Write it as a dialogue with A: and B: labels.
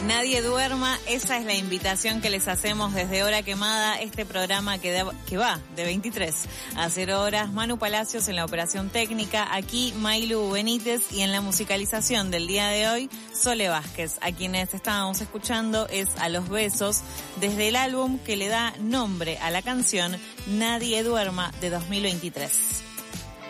A: Nadie duerma, esa es la invitación que les hacemos desde Hora Quemada, este programa que va de 23 a 0 horas. Manu Palacios en la operación técnica, aquí Mailu Benítez, y en la musicalización del día de hoy, Sole Vázquez. A quienes estábamos escuchando es A los Besos, desde el álbum que le da nombre a la canción Nadie Duerma de 2023.